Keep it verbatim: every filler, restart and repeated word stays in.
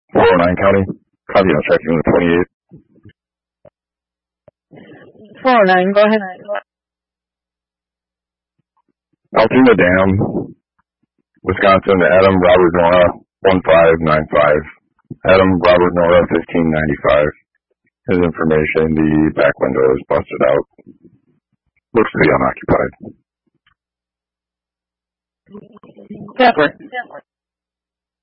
four oh nine County. Copy on check unit twenty-eight. four oh nine, go ahead. Altoona Dam, Wisconsin, Adam Robert Nora, one five nine five. Adam Robert Nora, fifteen ninety-five. His information, the back window is busted out. Looks to be unoccupied. That works.